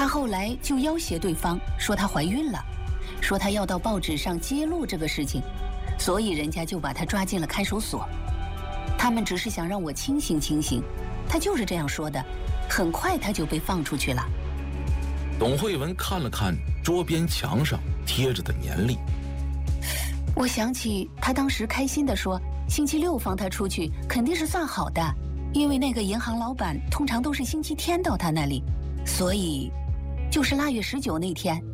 她后来就要挟对方说她怀孕了，说她要到报纸上揭露这个事情，所以人家就把她抓进了看守所。他们只是想让我清醒清醒，她就是这样说的。很快她就被放出去了。 董慧文看了看桌边墙上贴着的年历， 我想起她当时开心地说，星期六放她出去肯定是算好的，因为那个银行老板通常都是星期天到她那里，所以就是腊月19那天，